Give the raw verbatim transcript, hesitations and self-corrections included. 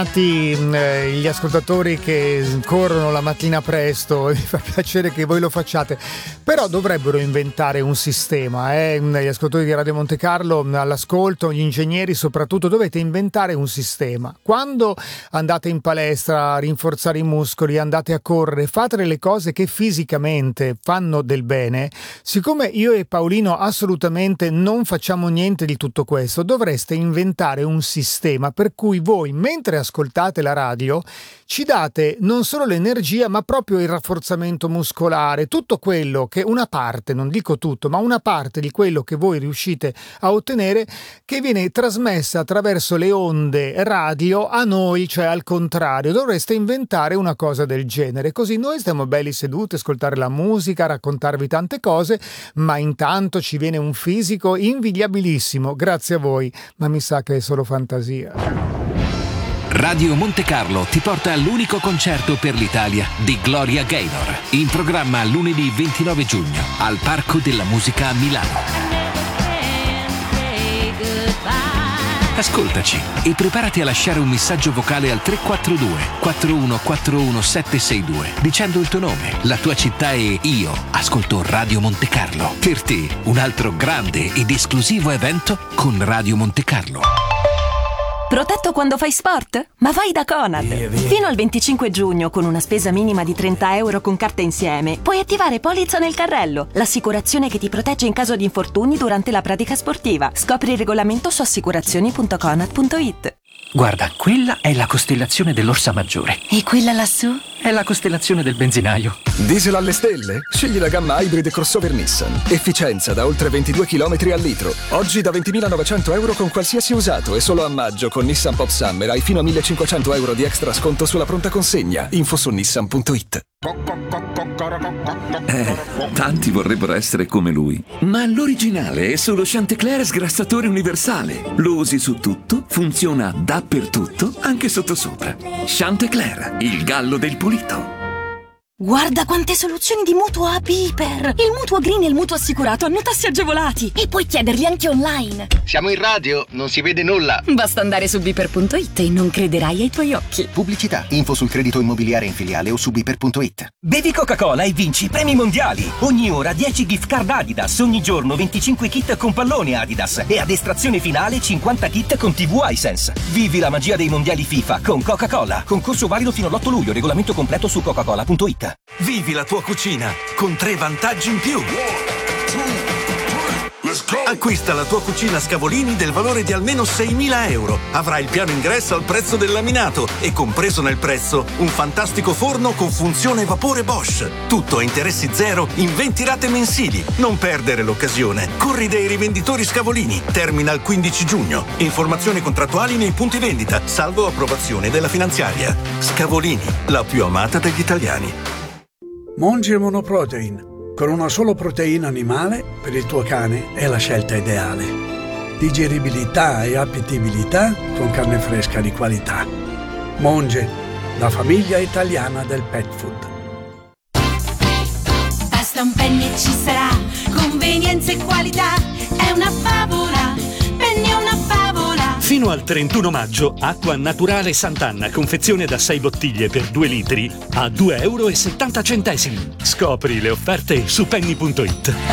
bentornati eh, gli ascoltatori che corrono la mattina presto, mi fa piacere che voi lo facciate, però dovrebbero inventare un sistema, eh? Gli ascoltatori di Radio Monte Carlo all'ascolto, gli ingegneri soprattutto, dovete inventare un sistema. Quando andate in palestra a rinforzare i muscoli, andate a correre, fate le cose che fisicamente fanno del bene, siccome io e Paolino assolutamente non facciamo niente di tutto questo, dovreste inventare un sistema per cui voi, mentre ascoltate la radio, ci date non solo l'energia ma proprio il rafforzamento muscolare, tutto quello che una parte, non dico tutto, ma una parte di quello che voi riuscite a ottenere, che viene trasmessa attraverso le onde radio a noi, cioè al contrario. Dovreste inventare una cosa del genere, così noi stiamo belli seduti, ascoltare la musica, raccontarvi tante cose, ma intanto ci viene un fisico invidiabilissimo, grazie a voi, ma mi sa che è solo fantasia. Radio Monte Carlo ti porta all'unico concerto per l'Italia di Gloria Gaynor, in programma lunedì ventinove giugno al Parco della Musica a Milano. Ascoltaci e preparati a lasciare un messaggio vocale al tre quattro due quattro uno quattro uno sette sei due dicendo il tuo nome, la tua città e io ascolto Radio Monte Carlo. Per te un altro grande ed esclusivo evento con Radio Monte Carlo. Protetto quando fai sport? Ma vai da Conad! Via, via. Fino al venticinque giugno, con una spesa minima di trenta euro con carta insieme, puoi attivare Polizza nel carrello, l'assicurazione che ti protegge in caso di infortuni durante la pratica sportiva. Scopri il regolamento su assicurazioni punto conad punto it. Guarda, quella è la costellazione dell'Orsa Maggiore. E quella lassù? È la costellazione del benzinaio. Diesel alle stelle? Scegli la gamma Hybrid crossover Nissan. Efficienza da oltre ventidue chilometri al litro. Oggi da ventimilanovecento euro con qualsiasi usato e solo a maggio con Nissan Pop Summer hai fino a millecinquecento euro di extra sconto sulla pronta consegna. Info su nissan punto it. Eh, tanti vorrebbero essere come lui, ma l'originale è solo Chanticleer sgrassatore universale. Lo usi su tutto, funziona dappertutto, anche sottosopra. Chanticleer, il gallo del pulito. Guarda quante soluzioni di mutuo a Biper! Il mutuo green e il mutuo assicurato hanno tassi agevolati e puoi chiederli anche online. Siamo in radio, non si vede nulla. Basta andare su biper punto it e non crederai ai tuoi occhi. Pubblicità, info sul credito immobiliare in filiale o su biper punto it. Bevi Coca-Cola e vinci premi mondiali. Ogni ora dieci gift card Adidas, ogni giorno venticinque kit con pallone Adidas e ad estrazione finale cinquanta kit con tivù Hisense. Vivi la magia dei mondiali FIFA con Coca-Cola. Concorso valido fino all'otto luglio, regolamento completo su coca cola punto it. Vivi la tua cucina con tre vantaggi in più. Acquista la tua cucina Scavolini del valore di almeno seimila euro. Avrai il piano ingresso al prezzo del laminato e compreso nel prezzo un fantastico forno con funzione vapore Bosch. Tutto a interessi zero in venti rate mensili. Non perdere l'occasione. Corri dai rivenditori Scavolini. Termina il quindici giugno. Informazioni contrattuali nei punti vendita, salvo approvazione della finanziaria. Scavolini, la più amata degli italiani. Monge Monoprotein. Con una sola proteina animale, per il tuo cane è la scelta ideale. Digeribilità e appetibilità con carne fresca di qualità. Monge, la famiglia italiana del pet food. Basta un penny e ci sarà, convenienza e qualità, è una favola, penny è una favola. Fino al trentuno maggio, acqua naturale Sant'Anna, confezione da sei bottiglie per due litri, a due euro e settanta centesimi. Scopri le offerte su penny punto it.